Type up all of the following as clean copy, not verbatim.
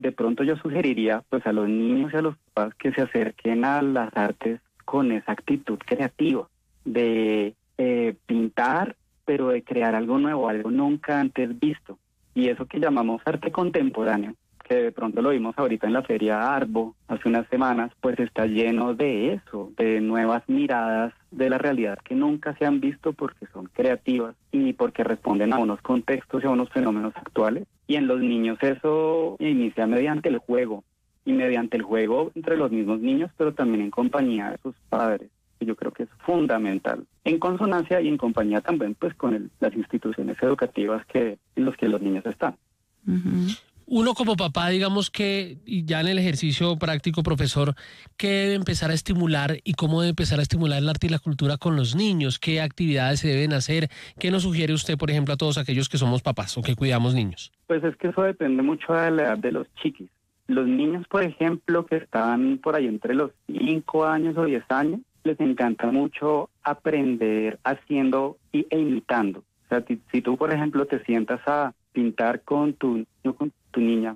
de pronto yo sugeriría pues a los niños y a los papás que se acerquen a las artes con esa actitud creativa de pintar, pero de crear algo nuevo, algo nunca antes visto. Y eso que llamamos arte contemporáneo, que de pronto lo vimos ahorita en la Feria Arbo hace unas semanas, pues está lleno de eso, de nuevas miradas de la realidad que nunca se han visto porque son creativas y porque responden a unos contextos y a unos fenómenos actuales. Y en los niños eso inicia mediante el juego, y mediante el juego entre los mismos niños, pero también en compañía de sus padres. Yo creo que es fundamental, en consonancia y en compañía también pues con las instituciones educativas en los que los niños están. Uh-huh. Uno como papá, digamos que y ya en el ejercicio práctico, profesor, ¿qué debe empezar a estimular y cómo debe empezar a estimular el arte y la cultura con los niños? ¿Qué actividades se deben hacer? ¿Qué nos sugiere usted, por ejemplo, a todos aquellos que somos papás o que cuidamos niños? Pues es que eso depende mucho de la edad de los chiquis. Los niños, por ejemplo, que están por ahí entre los 5 años o 10 años, les encanta mucho aprender haciendo e imitando. O sea, si tú, por ejemplo, te sientas a pintar con tu niño, con tu niña,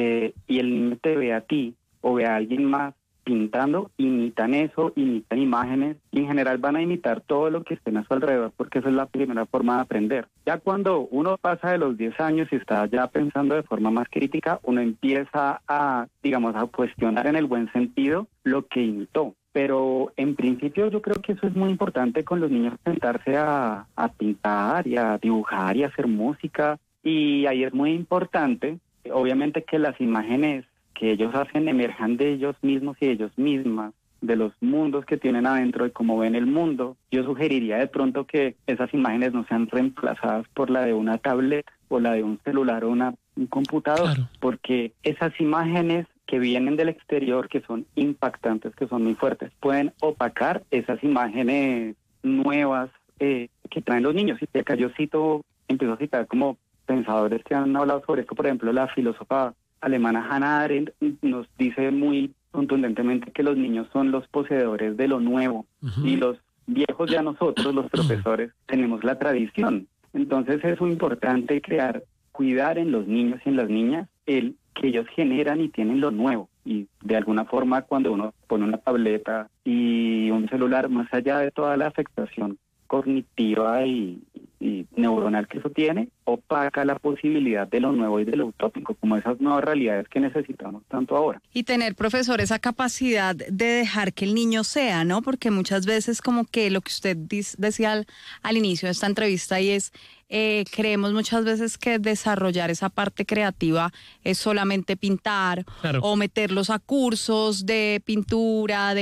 y el niño te ve a ti o ve a alguien más pintando, imitan eso, imitan imágenes y en general van a imitar todo lo que estén a su alrededor porque esa es la primera forma de aprender. Ya cuando uno pasa de los 10 años y está ya pensando de forma más crítica, uno empieza a cuestionar en el buen sentido lo que imitó. Pero en principio yo creo que eso es muy importante con los niños, sentarse a pintar y a dibujar y a hacer música. Y ahí es muy importante, obviamente, que las imágenes que ellos hacen emerjan de ellos mismos y de ellos mismas, de los mundos que tienen adentro y cómo ven el mundo. Yo sugeriría de pronto que esas imágenes no sean reemplazadas por la de una tablet o la de un celular o un computador, claro, porque esas imágenes que vienen del exterior, que son impactantes, que son muy fuertes, pueden opacar esas imágenes nuevas que traen los niños. Y acá yo empiezo a citar como pensadores que han hablado sobre esto. Por ejemplo, la filósofa alemana Hannah Arendt nos dice muy contundentemente que los niños son los poseedores de lo nuevo, uh-huh, y los viejos, ya nosotros, los profesores, tenemos la tradición. Entonces es muy importante cuidar en los niños y en las niñas el que ellos generan y tienen lo nuevo. Y de alguna forma, cuando uno pone una tableta y un celular, más allá de toda la afectación cognitiva y neuronal que eso tiene, opaca la posibilidad de lo nuevo y de lo utópico, como esas nuevas realidades que necesitamos tanto ahora. Y tener, profesor, esa capacidad de dejar que el niño sea, ¿no? Porque muchas veces como que lo que usted decía al inicio de esta entrevista y es, creemos muchas veces que desarrollar esa parte creativa es solamente pintar, claro, o meterlos a cursos de pintura,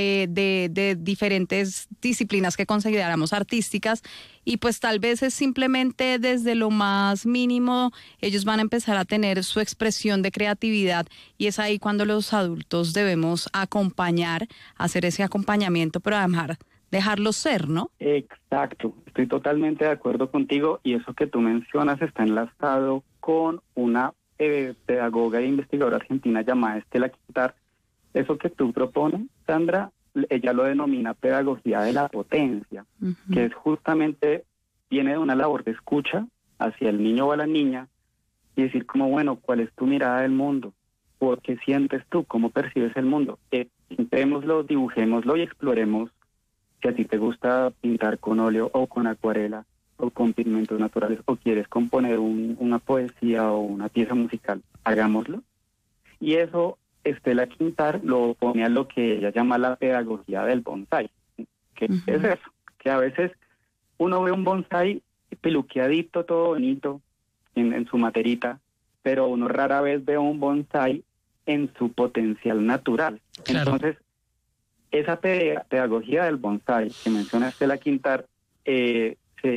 de diferentes disciplinas que consideramos artísticas, y pues tal vez es simplemente desde lo más mínimo ellos van a empezar a tener su expresión de creatividad, y es ahí cuando los adultos debemos acompañar, hacer ese acompañamiento, pero dejarlos ser, ¿no? Exacto, estoy totalmente de acuerdo contigo, y eso que tú mencionas está enlazado con una pedagoga e investigadora argentina llamada Estela Quintar. Eso que tú propones, Sandra, ella lo denomina pedagogía de la potencia, uh-huh, que es justamente, viene de una labor de escucha hacia el niño o a la niña y decir como, bueno, ¿cuál es tu mirada del mundo? ¿Por qué sientes tú? ¿Cómo percibes el mundo? Pintémoslo, dibujémoslo y exploremos. Si a ti te gusta pintar con óleo o con acuarela o con pigmentos naturales o quieres componer una poesía o una pieza musical, hagámoslo. Y eso Estela Quintar lo pone a lo que ella llama la pedagogía del bonsái. ¿Qué uh-huh es eso? Que a veces uno ve un bonsái peluqueadito, todo bonito, en su materita, pero uno rara vez ve un bonsái en su potencial natural. Claro. Entonces, esa pedagogía del bonsái que menciona Estela Quintar es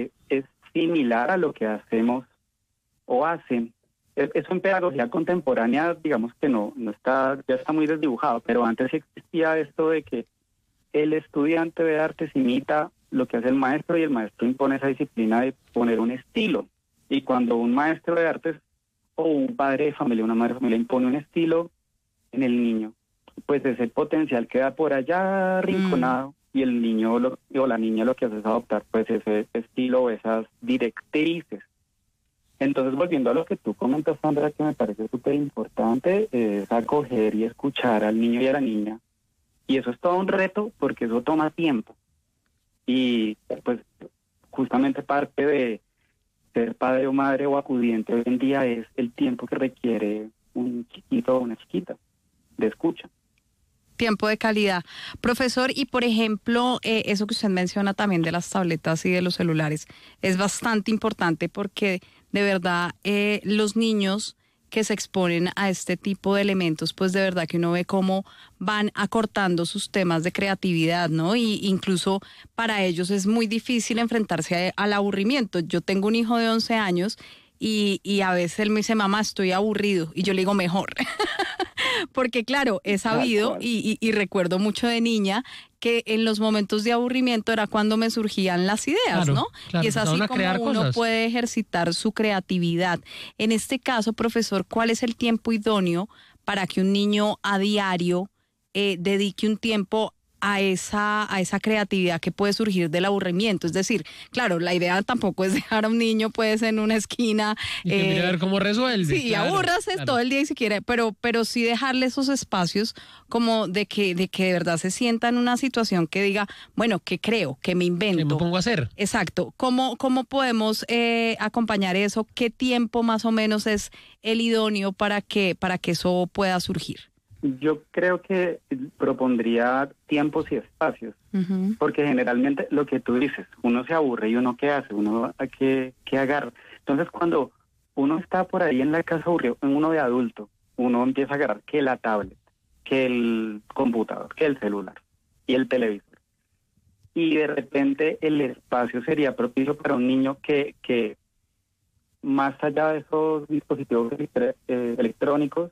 similar a lo que hacemos o hacen. Eso en pedagogía contemporánea, digamos que no está, ya está muy desdibujado, pero antes existía esto de que el estudiante de artes imita lo que hace el maestro y el maestro impone esa disciplina de poner un estilo. Y cuando un maestro de artes o un padre de familia, una madre de familia impone un estilo en el niño, pues ese potencial queda por allá arrinconado y el niño o la niña lo que hace es adoptar pues ese estilo o esas directrices. Entonces, volviendo a lo que tú comentas, Sandra, que me parece súper importante, es acoger y escuchar al niño y a la niña. Y eso es todo un reto porque eso toma tiempo. Y pues justamente parte de ser padre o madre o acudiente hoy en día es el tiempo que requiere un chiquito o una chiquita de escucha. Tiempo de calidad. Profesor, y por ejemplo, eso que usted menciona también de las tabletas y de los celulares es bastante importante porque de verdad los niños que se exponen a este tipo de elementos, pues de verdad que uno ve cómo van acortando sus temas de creatividad, ¿no? Y incluso para ellos es muy difícil enfrentarse al aburrimiento. Yo tengo un hijo de 11 años y a veces él me dice, mamá, estoy aburrido. Y yo le digo, mejor. Porque claro, he sabido y recuerdo mucho de niña que en los momentos de aburrimiento era cuando me surgían las ideas, Claro, ¿no? claro, Y es así como uno cosas. puede ejercitar su creatividad. En este caso, profesor, ¿cuál es el tiempo idóneo para que un niño a diario dedique un tiempo a esa creatividad que puede surgir del aburrimiento? Es decir, claro, la idea tampoco es dejar a un niño pues en una esquina. Y que mire a ver cómo resuelve. Sí, claro, aburras claro. todo el día y si quiere, pero sí dejarle esos espacios como de que de verdad se sienta en una situación que diga, bueno, ¿qué creo? ¿Qué me invento? ¿Qué me pongo a hacer? Exacto. ¿Cómo podemos acompañar eso? ¿Qué tiempo más o menos es el idóneo para que eso pueda surgir? Yo creo que propondría tiempos y espacios, porque generalmente lo que tú dices, uno se aburre y uno qué hace, uno a qué agarra. Entonces cuando uno está por ahí en la casa aburrido, uno de adulto, uno empieza a agarrar que la tablet, que el computador, que el celular y el televisor. Y de repente el espacio sería propicio para un niño que más allá de esos dispositivos electrónicos,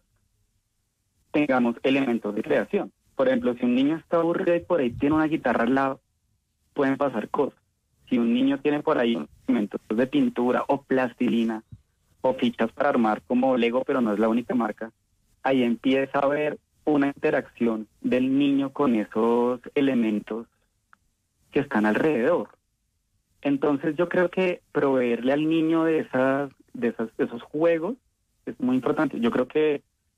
tengamos elementos de creación. Por ejemplo, si un niño está aburrido y por ahí tiene una guitarra al lado, pueden pasar cosas. Si un niño tiene por ahí elementos de pintura o plastilina o fichas para armar como Lego, pero no es la única marca, ahí empieza a haber una interacción del niño con esos elementos que están alrededor. Entonces yo creo que proveerle al niño de esos juegos es muy importante. Yo creo que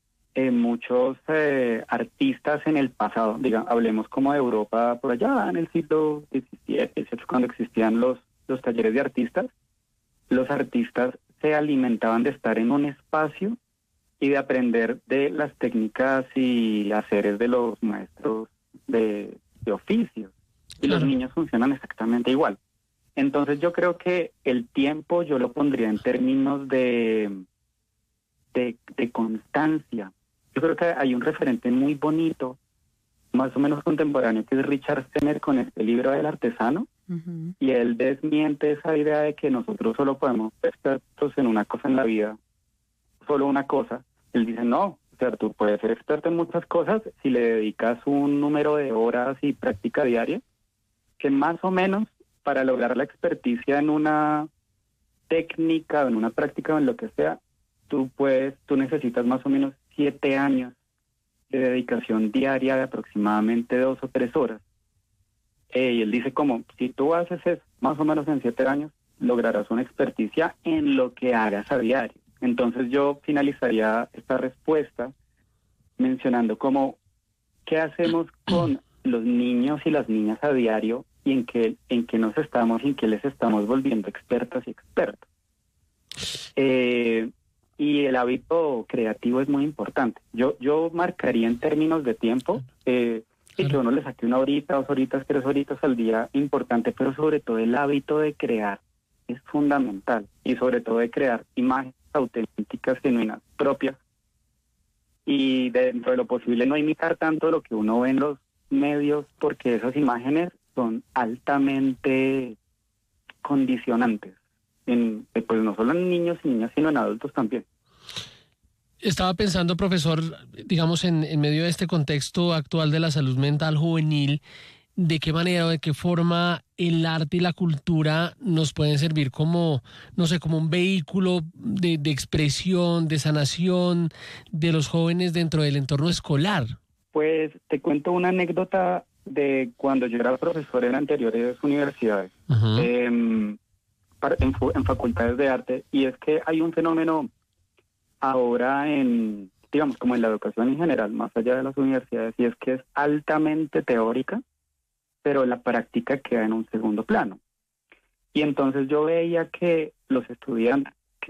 muchos artistas en el pasado, hablemos como de Europa por allá en el siglo XVII, XVIII, cuando existían los talleres de artistas, los artistas se alimentaban de estar en un espacio y de aprender de las técnicas y haceres de los maestros de oficios. Y Claro. los niños funcionan exactamente igual. Entonces yo creo que el tiempo yo lo pondría en términos de constancia. Yo creo que hay un referente muy bonito, más o menos contemporáneo, que es Richard Sennett con este libro del artesano, y él desmiente esa idea de que nosotros solo podemos ser expertos en una cosa en la vida, solo una cosa. Él dice, no, o sea, tú puedes ser experto en muchas cosas si le dedicas un número de horas y práctica diaria, que más o menos para lograr la experticia en una técnica, en una práctica o en lo que sea, tú necesitas más o menos 7 años de dedicación diaria de aproximadamente 2 o 3 horas. Y él dice como, si tú haces eso más o menos en 7 años, lograrás una experticia en lo que hagas a diario. Entonces yo finalizaría esta respuesta mencionando como, ¿qué hacemos con los niños y las niñas a diario y en qué les estamos volviendo expertas y expertos? Y el hábito creativo es muy importante. Yo marcaría en términos de tiempo, y que uno le saque 1 horita, 2 horitas, 3 horitas al día, importante, pero sobre todo el hábito de crear es fundamental, y sobre todo de crear imágenes auténticas, genuinas, propias, y dentro de lo posible no imitar tanto lo que uno ve en los medios, porque esas imágenes son altamente condicionantes. Pues no solo en niños y niñas, sino en adultos también. Estaba pensando, profesor, digamos, en medio de este contexto actual de la salud mental juvenil, ¿de qué manera o de qué forma el arte y la cultura nos pueden servir como, no sé, como un vehículo de expresión, de sanación de los jóvenes dentro del entorno escolar? Pues te cuento una anécdota de cuando yo era profesor en anteriores universidades. en facultades de arte, y es que hay un fenómeno ahora en, digamos, como en la educación en general, más allá de las universidades, y es que es altamente teórica, pero la práctica queda en un segundo plano. Y entonces yo veía que los estudiantes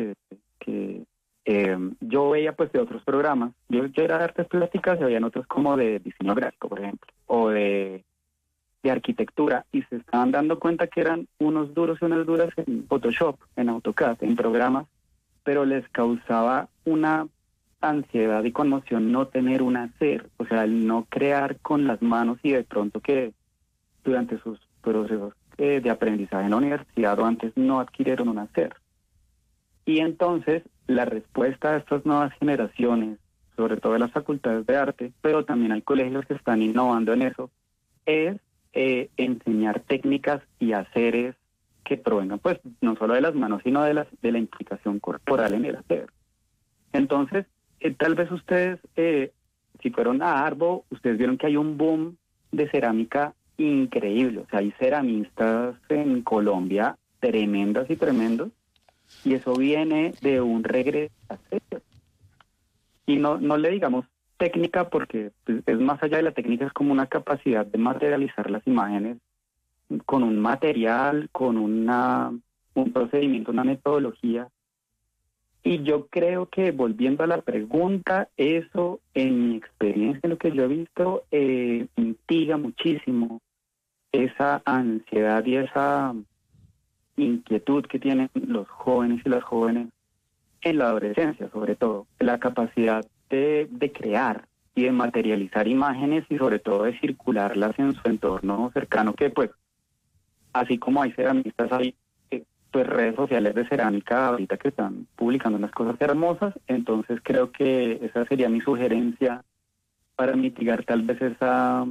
yo veía pues de otros programas, yo era de artes plásticas y habían otros como de diseño gráfico, por ejemplo, o de arquitectura, y se estaban dando cuenta que eran unos duros y unas duras en Photoshop, en AutoCAD, en programas, pero les causaba una ansiedad y conmoción no tener un hacer, o sea, el no crear con las manos, y de pronto que durante sus procesos de aprendizaje en la universidad o antes no adquirieron un hacer. Y entonces la respuesta a estas nuevas generaciones, sobre todo en las facultades de arte, pero también hay colegios que están innovando en eso, es enseñar técnicas y haceres que provengan pues no solo de las manos, sino de la implicación corporal en el hacer. Entonces, tal vez ustedes, si fueron a Arbo, ustedes vieron que hay un boom de cerámica increíble. O sea, hay ceramistas en Colombia tremendas y tremendos, y eso viene de un regreso a hacer. Y no le digamos técnica, porque pues, es más allá de la técnica, es como una capacidad de materializar las imágenes con un material, con un procedimiento, una metodología. Y yo creo que, volviendo a la pregunta, eso, en mi experiencia, en lo que yo he visto, mitiga muchísimo esa ansiedad y esa inquietud que tienen los jóvenes y las jóvenes en la adolescencia, sobre todo. La capacidad de crear y de materializar imágenes, y sobre todo de circularlas en su entorno cercano, que pues, así como hay ceramistas, hay pues redes sociales de cerámica ahorita que están publicando unas cosas hermosas. Entonces creo que esa sería mi sugerencia para mitigar tal vez esa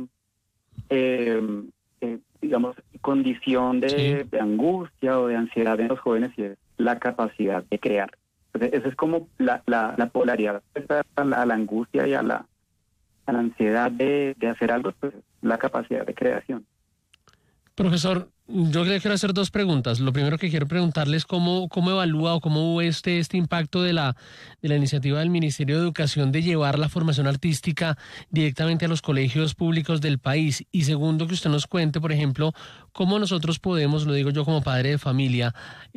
digamos, condición de angustia o de ansiedad en los jóvenes, y es la capacidad de crear. Entonces, esa es como la polaridad a la angustia y a la ansiedad de hacer algo, pues la capacidad de creación. Profesor, yo le quiero hacer dos preguntas. Lo primero que quiero preguntarle es cómo evalúa o cómo ve usted este impacto de la iniciativa del Ministerio de Educación de llevar la formación artística directamente a los colegios públicos del país. Y segundo, que usted nos cuente, por ejemplo, cómo nosotros podemos, lo digo yo como padre de familia,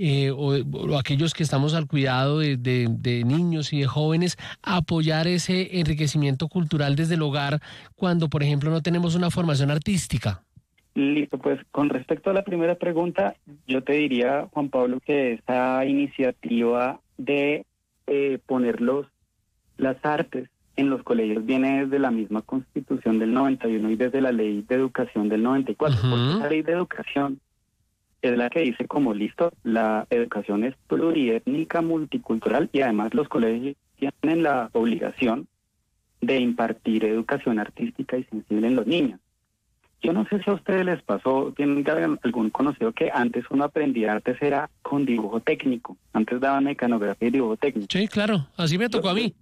o aquellos que estamos al cuidado de niños y de jóvenes, apoyar ese enriquecimiento cultural desde el hogar cuando, por ejemplo, no tenemos una formación artística. Listo, pues con respecto a la primera pregunta, yo te diría, Juan Pablo, que esa iniciativa de poner las artes en los colegios viene desde la misma Constitución del 91 y desde la Ley de Educación del 94. Uh-huh. Porque esa Ley de Educación es la que dice como, listo, la educación es pluriétnica, multicultural, y además los colegios tienen la obligación de impartir educación artística y sensible en los niños. Yo no sé si a ustedes les pasó, tienen algún conocido que antes uno aprendía artes era con dibujo técnico. Antes daban mecanografía y dibujo técnico. Sí, claro, así me tocó a mí.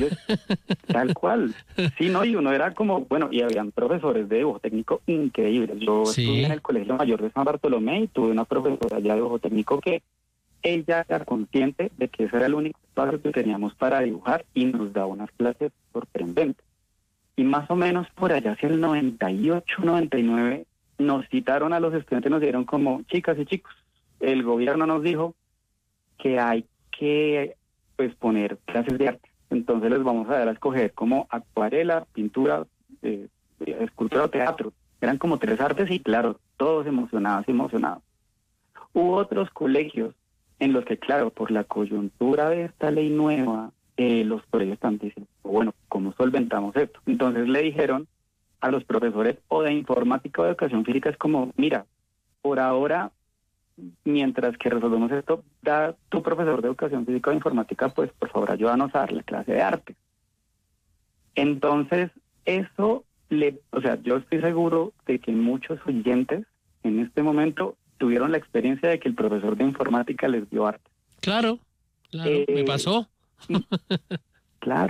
Tal cual. Sí, no, y uno era como, bueno, y habían profesores de dibujo técnico increíbles. Yo estudié en el Colegio Mayor de San Bartolomé y tuve una profesora allá de dibujo técnico que ella era consciente de que ese era el único espacio que teníamos para dibujar, y nos daba unas clases sorprendentes. Y más o menos por allá hacia el 98, 99, nos citaron a los estudiantes, nos dieron como, chicas y chicos, el gobierno nos dijo que hay que pues poner clases de arte. Entonces les vamos a dar a escoger como acuarela, pintura, escultura o teatro. Eran como 3 artes y claro, todos emocionados. Hubo otros colegios en los que, claro, por la coyuntura de esta ley nueva, los colegios están diciendo, bueno, ¿cómo solventamos esto? Entonces le dijeron a los profesores o de informática o de educación física, es como, mira, por ahora, mientras que resolvemos esto, da tu profesor de educación física o de informática, pues por favor ayúdanos a dar la clase de arte. Entonces, eso o sea, yo estoy seguro de que muchos oyentes en este momento tuvieron la experiencia de que el profesor de informática les dio arte. Claro, me pasó. Claro,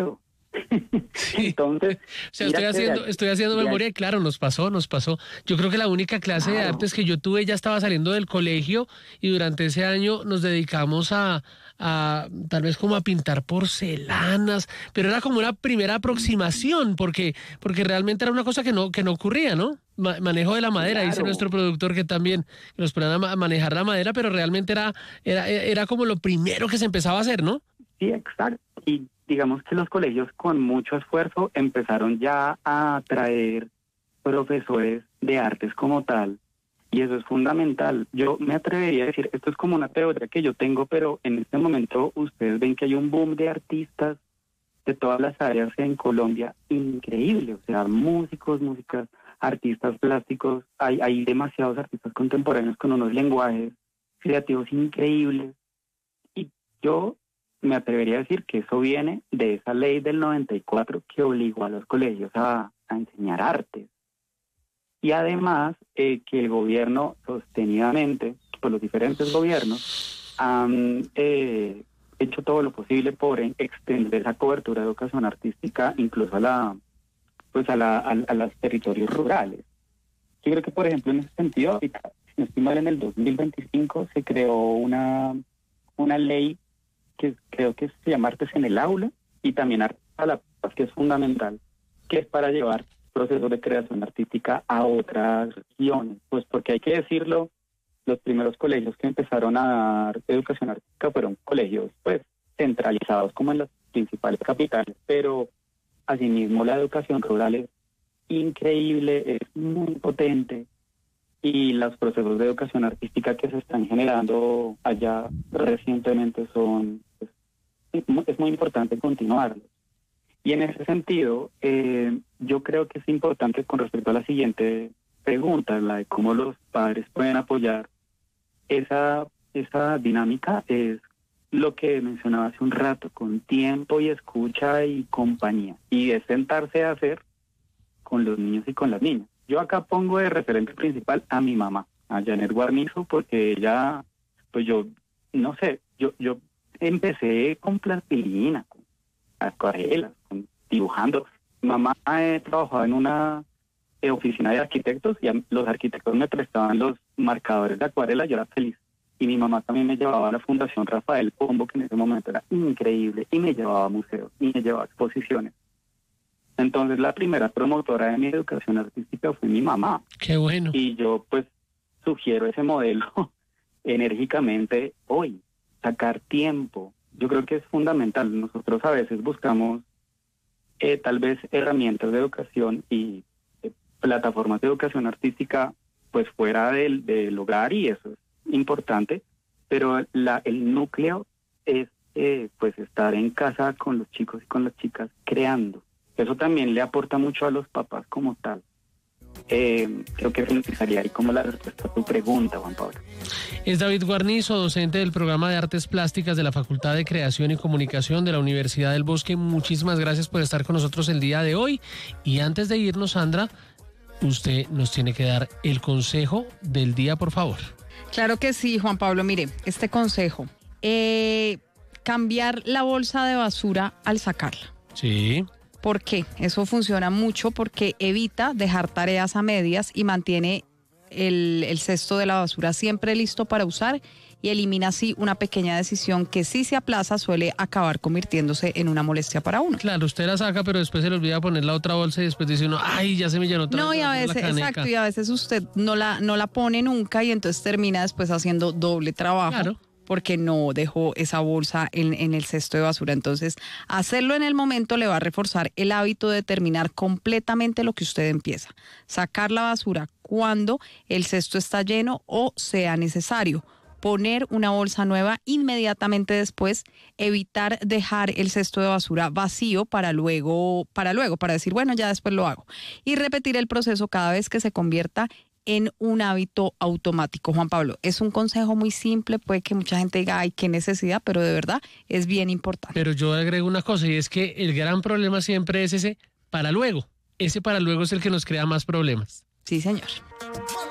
Sí. Entonces, O sea, estoy haciendo memoria y claro, nos pasó. Yo creo que la única clase de artes que yo tuve ya estaba saliendo del colegio y durante ese año nos dedicamos a tal vez como a pintar porcelanas, pero era como una primera aproximación porque realmente era una cosa que no ocurría, ¿no? Manejo de la madera, dice claro. nuestro productor que también nos ponían a manejar la madera, pero realmente era como lo primero que se empezaba a hacer, ¿no? Sí, exacto. Y digamos que los colegios con mucho esfuerzo empezaron ya a traer profesores de artes como tal. Y eso es fundamental. Yo me atrevería a decir, esto es como una teoría que yo tengo, pero en este momento ustedes ven que hay un boom de artistas de todas las áreas en Colombia increíble. O sea, músicos, músicas, artistas plásticos. Hay demasiados artistas contemporáneos con unos lenguajes creativos increíbles. Y yo me atrevería a decir que eso viene de esa ley del 94 que obligó a los colegios a enseñar artes. Y además que el gobierno sostenidamente, pues los diferentes gobiernos, han hecho todo lo posible por extender esa cobertura de educación artística incluso a los territorios rurales. Yo creo que, por ejemplo, en ese sentido, ahorita, si no estoy mal, en el 2025 se creó una ley que creo que se llama Artes en el Aula, y también Artes a la Paz, que es fundamental, que es para llevar procesos de creación artística a otras regiones. Pues porque hay que decirlo, los primeros colegios que empezaron a dar educación artística fueron colegios pues centralizados como en las principales capitales, pero asimismo la educación rural es increíble, es muy potente, y los procesos de educación artística que se están generando allá recientemente es muy importante continuarlos. Y en ese sentido, yo creo que es importante con respecto a la siguiente pregunta, la de cómo los padres pueden apoyar esa dinámica, es lo que mencionaba hace un rato, con tiempo y escucha y compañía. Y es sentarse a hacer con los niños y con las niñas. Yo acá pongo de referente principal a mi mamá, a Janet Guarnizo, porque ella, pues yo, no sé, yo empecé con plastilina, con acuarelas, dibujando. Mi mamá trabajaba en una oficina de arquitectos y los arquitectos me prestaban los marcadores de acuarela, yo era feliz. Y mi mamá también me llevaba a la Fundación Rafael Pombo, que en ese momento era increíble, y me llevaba a museos, y me llevaba a exposiciones. Entonces la primera promotora de mi educación artística fue mi mamá. Qué bueno. Y yo pues sugiero ese modelo enérgicamente hoy, sacar tiempo. Yo creo que es fundamental. Nosotros a veces buscamos tal vez herramientas de educación y plataformas de educación artística pues fuera del hogar, y eso es importante, pero el núcleo es pues estar en casa con los chicos y con las chicas creando. Eso también le aporta mucho a los papás como tal. Creo que finalizaría ahí como la respuesta a tu pregunta, Juan Pablo. Es David Guarnizo, docente del programa de Artes Plásticas de la Facultad de Creación y Comunicación de la Universidad del Bosque. Muchísimas gracias por estar con nosotros el día de hoy. Y antes de irnos, Sandra, usted nos tiene que dar el consejo del día, por favor. Claro que sí, Juan Pablo. Mire, este consejo, cambiar la bolsa de basura al sacarla. Sí. ¿Por qué? Eso funciona mucho porque evita dejar tareas a medias y mantiene el cesto de la basura siempre listo para usar, y elimina así una pequeña decisión que, si se aplaza, suele acabar convirtiéndose en una molestia para uno. Claro, usted la saca, pero después se le olvida poner la otra bolsa y después dice uno, ay, ya se me llenó otra. No, y a veces, exacto, y a veces usted no la pone nunca y entonces termina después haciendo doble trabajo. Claro. Porque no dejó esa bolsa en el cesto de basura. Entonces, hacerlo en el momento le va a reforzar el hábito de terminar completamente lo que usted empieza. Sacar la basura cuando el cesto está lleno o sea necesario. Poner una bolsa nueva inmediatamente después. Evitar dejar el cesto de basura vacío para decir, bueno, ya después lo hago. Y repetir el proceso cada vez que se convierta en un hábito automático. Juan Pablo, es un consejo muy simple, puede que mucha gente diga, ay, qué necesidad, pero de verdad es bien importante. Pero yo agrego una cosa, y es que el gran problema siempre es ese para luego. Ese para luego es el que nos crea más problemas. Sí, señor.